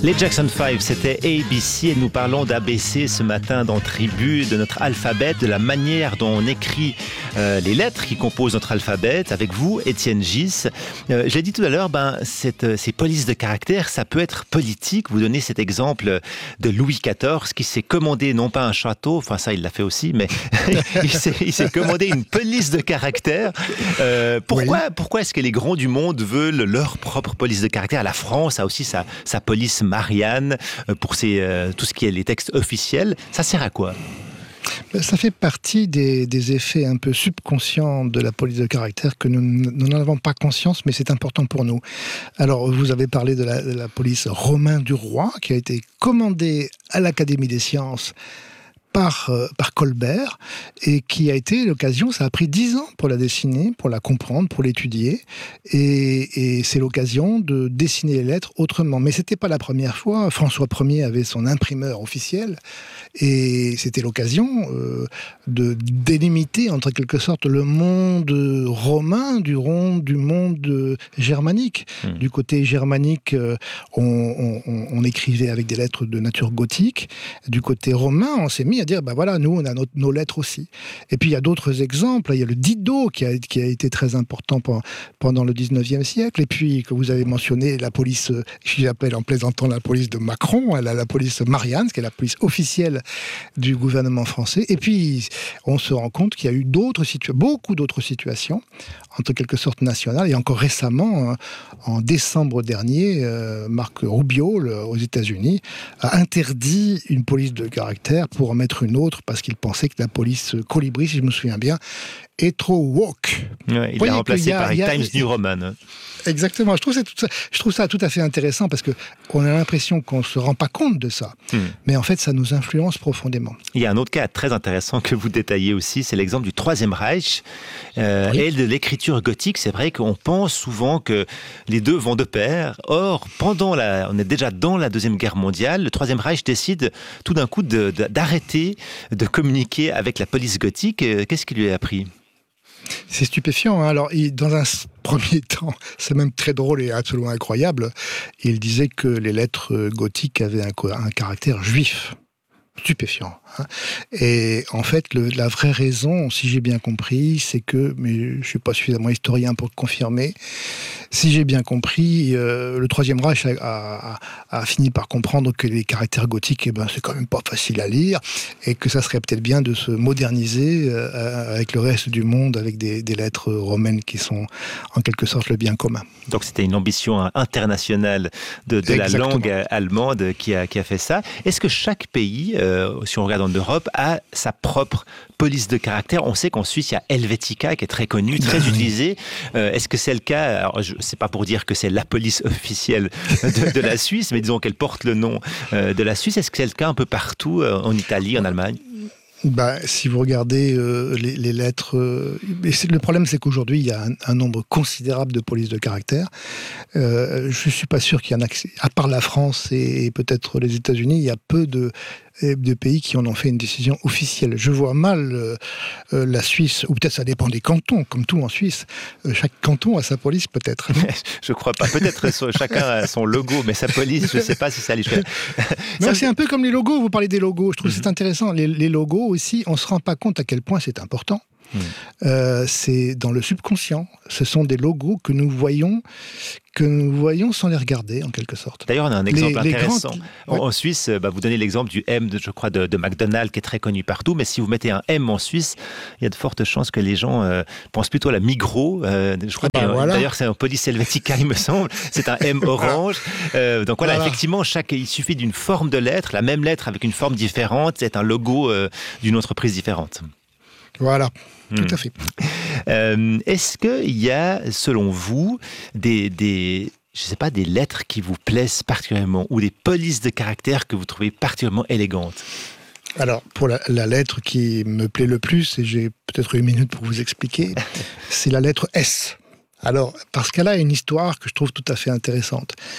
Les Jackson 5, c'était ABC et nous parlons d'ABC ce matin dans Tribu, de notre alphabet, de la manière dont on écrit les lettres qui composent notre alphabet. Avec vous, Étienne Gis. Je l'ai dit tout à l'heure, ces polices de caractère, ça peut être politique. Vous donnez cet exemple de Louis XIV qui s'est commandé non pas un château, enfin ça il l'a fait aussi, mais il s'est commandé une police de caractère. Pourquoi est-ce que les grands du monde veulent leur propre police de caractère? La France a aussi sa police Marianne pour tout ce qui est les textes officiels. Ça sert à quoi? Ça fait partie des effets un peu subconscients de la police de caractère que nous n'en avons pas conscience, mais c'est important pour nous. Alors, vous avez parlé de la police Romain du Roi, qui a été commandée à l'Académie des sciences par Colbert, et qui a été l'occasion, ça a pris 10 ans pour la dessiner, pour la comprendre, pour l'étudier, et c'est l'occasion de dessiner les lettres autrement. Mais c'était pas la première fois. François Ier avait son imprimeur officiel, et c'était l'occasion de délimiter, en quelque sorte, le monde romain du monde germanique. Du côté germanique, on écrivait avec des lettres de nature gothique. Du côté romain, on s'est mis à dire, nous, on a nos lettres aussi. Et puis, il y a d'autres exemples. Il y a le Didot qui a été très important pendant le 19e siècle. Et puis, que vous avez mentionné, la police, j'appelle en plaisantant la police de Macron, la police Marianne, qui est la police officielle du gouvernement français. Et puis, on se rend compte qu'il y a eu beaucoup d'autres situations, en quelque sorte nationales. Et encore récemment, en décembre dernier, Marc Rubio, aux États-Unis, a interdit une police de caractère pour en mettre une autre parce qu'il pensait que la police Colibri, si je me souviens bien, est trop woke. Ouais, il l'a remplacé par Times New Roman. Exactement. Je trouve ça tout à fait intéressant parce qu'on a l'impression qu'on ne se rend pas compte de ça. Mais en fait, ça nous influence profondément. Il y a un autre cas très intéressant que vous détaillez aussi, c'est l'exemple du Troisième Reich et de l'écriture gothique. C'est vrai qu'on pense souvent que les deux vont de pair. Or, on est déjà dans la Deuxième Guerre mondiale, le Troisième Reich décide tout d'un coup d'arrêter de communiquer avec la police gothique. Qu'est-ce qui lui a appris ? C'est stupéfiant. Alors, dans un premier temps, c'est même très drôle et absolument incroyable, il disait que les lettres gothiques avaient un caractère juif. Stupéfiant. Et en fait, la vraie raison, si j'ai bien compris, c'est que, mais je ne suis pas suffisamment historien pour le confirmer, si j'ai bien compris, le Troisième Reich a fini par comprendre que les caractères gothiques, c'est quand même pas facile à lire, et que ça serait peut-être bien de se moderniser avec le reste du monde, avec des lettres romaines qui sont en quelque sorte le bien commun. Donc c'était une ambition internationale de la langue allemande qui a fait ça. Est-ce que chaque pays, si on regarde en Europe, a sa propre police de caractère? On sait qu'en Suisse, il y a Helvetica qui est très connue, très utilisée. Est-ce que c'est le cas? Alors, c'est pas pour dire que c'est la police officielle de la Suisse, mais disons qu'elle porte le nom de la Suisse. Est-ce que c'est le cas un peu partout, en Italie, en Allemagne? Si vous regardez les lettres... le problème, c'est qu'aujourd'hui, il y a un nombre considérable de polices de caractère. Je ne suis pas sûr qu'il y en a... À part la France et peut-être les États-Unis, il y a peu de pays qui en ont fait une décision officielle. Je vois mal la Suisse, ou peut-être ça dépend des cantons, comme tout en Suisse. Chaque canton a sa police, peut-être. Je crois pas. Peut-être chacun a son logo, mais sa police, je ne sais pas si ça allait jusqu'à... Non, c'est un peu comme les logos. Vous parlez des logos. Je trouve que c'est intéressant. Les logos aussi, on ne se rend pas compte à quel point c'est important. C'est dans le subconscient. Ce sont des logos que nous voyons sans les regarder, en quelque sorte. D'ailleurs, on a un exemple intéressant. En Suisse, vous donnez l'exemple du M, de McDonald's, qui est très connu partout, mais si vous mettez un M en Suisse, il y a de fortes chances que les gens pensent plutôt à la Migros. Je crois d'ailleurs, c'est un Police Helvetica, il me semble. C'est un M orange. Donc voilà, effectivement, il suffit d'une forme de lettre, la même lettre avec une forme différente, c'est un logo d'une entreprise différente. Voilà, tout à fait. Est-ce qu'il y a, selon vous, des lettres qui vous plaisent particulièrement ou des polices de caractère que vous trouvez particulièrement élégantes? Alors, pour la lettre qui me plaît le plus, et j'ai peut-être une minute pour vous expliquer, c'est la lettre S. Alors, parce qu'elle a une histoire que je trouve tout à fait intéressante.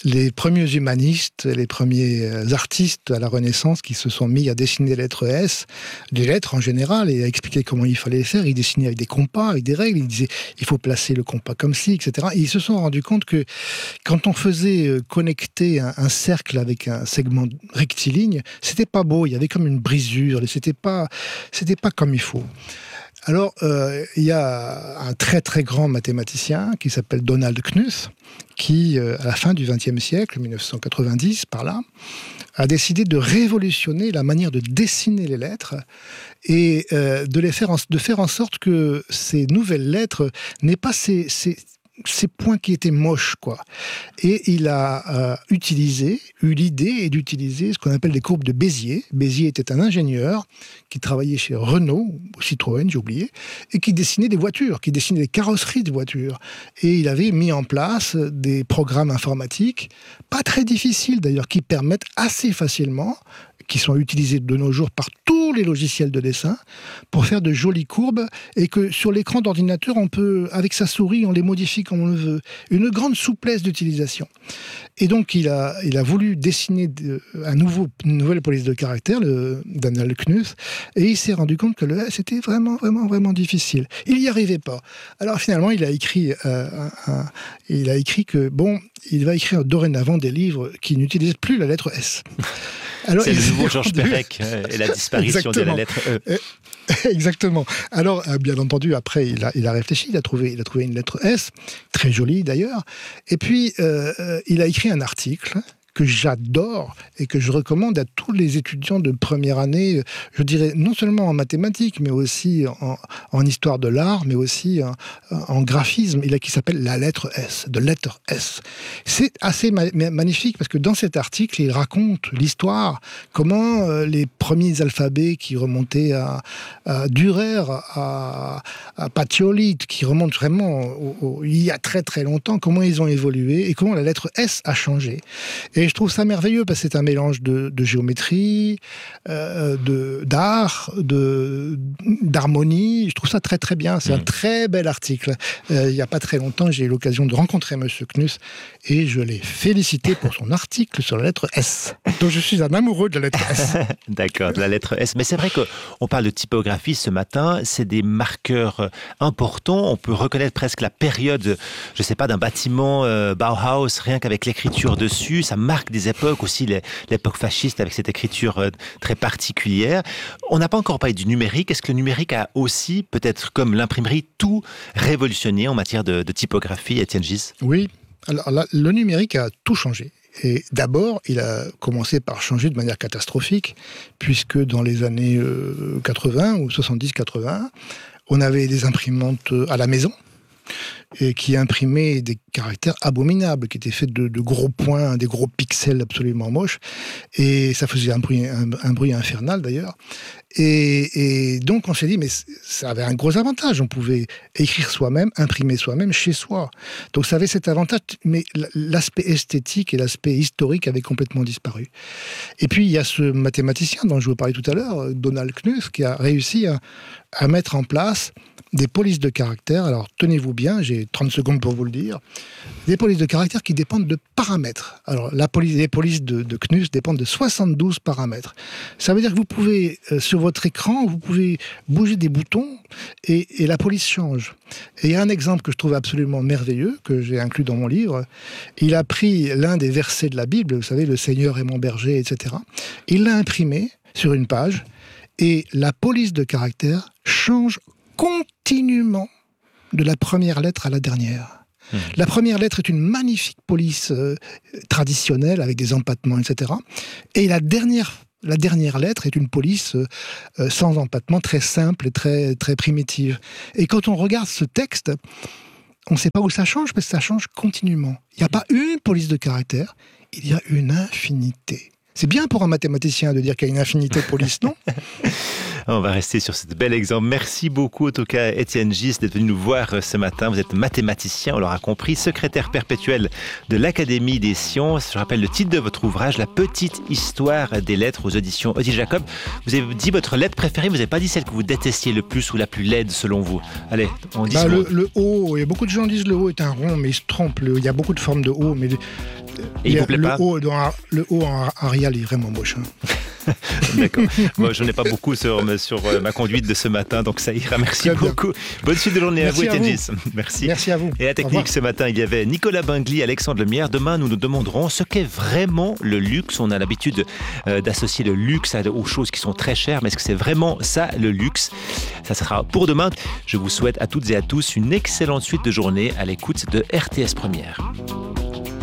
les premiers humanistes, les premiers artistes à la Renaissance qui se sont mis à dessiner les lettres S, des lettres en général, et à expliquer comment il fallait les faire. Ils dessinaient avec des compas, avec des règles. Ils disaient il faut placer le compas comme ci, etc. Et ils se sont rendus compte que quand on faisait connecter un cercle avec un segment rectiligne, c'était pas beau. Il y avait comme une brisure. C'était pas comme il faut. Alors, il y a un très très grand mathématicien qui s'appelle Donald Knuth, qui, à la fin du XXe siècle, 1990, par là, a décidé de révolutionner la manière de dessiner les lettres et de faire en sorte que ces nouvelles lettres n'aient pas ces points qui étaient moches, quoi. Et il a eu l'idée d'utiliser ce qu'on appelle les courbes de Bézier. Bézier était un ingénieur qui travaillait chez Renault, ou Citroën, j'ai oublié, et qui dessinait des voitures, qui dessinait des carrosseries de voitures. Et il avait mis en place des programmes informatiques, pas très difficiles d'ailleurs, qui permettent assez facilement, qui sont utilisés de nos jours par tous les logiciels de dessin, pour faire de jolies courbes, et que sur l'écran d'ordinateur, on peut, avec sa souris, on les modifie comme on le veut. Une grande souplesse d'utilisation. Et donc, il a voulu dessiner une nouvelle police de caractère, le Donald Knuth, et il s'est rendu compte que le S était vraiment, vraiment, vraiment difficile. Il n'y arrivait pas. Alors finalement, il a écrit que, il va écrire dorénavant des livres qui n'utilisent plus la lettre S. Alors, c'est le nouveau Georges Perec et la disparition de la lettre E. Exactement. Alors, bien entendu, après, il a réfléchi, il a trouvé une lettre S, très jolie d'ailleurs, et puis il a écrit un article que j'adore et que je recommande à tous les étudiants de première année, je dirais non seulement en mathématiques, mais aussi en histoire de l'art, mais aussi en graphisme, qui s'appelle La lettre S, de Letter S. C'est assez magnifique parce que dans cet article, il raconte l'histoire, comment les premiers alphabets qui remontaient à Dürer, à Pacioli, qui remontent vraiment il y a très très longtemps, comment ils ont évolué et comment la lettre S a changé. Et je trouve ça merveilleux parce que c'est un mélange de géométrie, d'art, d'harmonie. Je trouve ça très très bien. C'est un très bel article. Il n'y a pas très longtemps, j'ai eu l'occasion de rencontrer M. Knuth et je l'ai félicité pour son article sur la lettre S. Donc je suis un amoureux de la lettre S. D'accord, de la lettre S. Mais c'est vrai qu'on parle de typographie ce matin. C'est des marqueurs importants. On peut reconnaître presque la période, je ne sais pas, d'un bâtiment Bauhaus, rien qu'avec l'écriture dessus. Ça marque des époques aussi, l'époque fasciste avec cette écriture très particulière. On n'a pas encore parlé du numérique. Est-ce que le numérique a aussi, peut-être comme l'imprimerie, tout révolutionné en matière de typographie, Étienne Gis ? Oui, alors là, le numérique a tout changé. Et d'abord, il a commencé par changer de manière catastrophique, puisque dans les années 80 ou 70-80, on avait des imprimantes à la maison, et qui imprimait des caractères abominables, qui étaient faits de gros points, des gros pixels absolument moches, et ça faisait un bruit infernal d'ailleurs. Et donc on s'est dit, mais ça avait un gros avantage, on pouvait écrire soi-même, imprimer soi-même chez soi. Donc ça avait cet avantage, mais l'aspect esthétique et l'aspect historique avaient complètement disparu. Et puis il y a ce mathématicien dont je vous parlais tout à l'heure, Donald Knuth, qui a réussi à mettre en place des polices de caractère. Alors tenez-vous bien, j'ai 30 secondes pour vous le dire. Des polices de caractère qui dépendent de paramètres. Alors les polices de Knuth dépendent de 72 paramètres. Ça veut dire que vous pouvez, sur votre écran, vous pouvez bouger des boutons et la police change. Et il y a un exemple que je trouve absolument merveilleux, que j'ai inclus dans mon livre. Il a pris l'un des versets de la Bible, vous savez, le Seigneur est mon berger, etc. Il l'a imprimé sur une page et la police de caractère change continuellement de la première lettre à la dernière. La première lettre est une magnifique police traditionnelle avec des empattements, etc. Et la dernière lettre est une police sans empattement, très simple et très, très primitive. Et quand on regarde ce texte, on ne sait pas où ça change, parce que ça change continuellement. Il n'y a pas une police de caractère, il y a une infinité. C'est bien pour un mathématicien de dire qu'il y a une infinité de polices, non ? On va rester sur ce bel exemple. Merci beaucoup, en tout cas, Étienne Gis, d'être venu nous voir ce matin. Vous êtes mathématicien, on l'aura compris, secrétaire perpétuel de l'Académie des sciences. Je rappelle le titre de votre ouvrage, La petite histoire des lettres, aux éditions Odile Jacob. vous avez dit votre lettre préférée, vous n'avez pas dit celle que vous détestiez le plus ou la plus laide selon vous. Allez, on dit le O, il y a beaucoup de gens qui disent le O est un rond, mais ils se trompent. Il y a beaucoup de formes de O, mais Et il vous plaît pas? Le haut en Arial est vraiment moche. D'accord. Moi, je n'ai pas beaucoup sur ma conduite de ce matin, donc ça ira. Merci beaucoup. Bonne suite de journée à vous, Étienne Gis. Merci. Merci à vous. Et à la technique, ce matin, il y avait Nicolas Bingli, Alexandre Lemierre. Demain, nous nous demanderons ce qu'est vraiment le luxe. On a l'habitude d'associer le luxe aux choses qui sont très chères, mais est-ce que c'est vraiment ça, le luxe? Ça sera pour demain. Je vous souhaite à toutes et à tous une excellente suite de journée à l'écoute de RTS Première.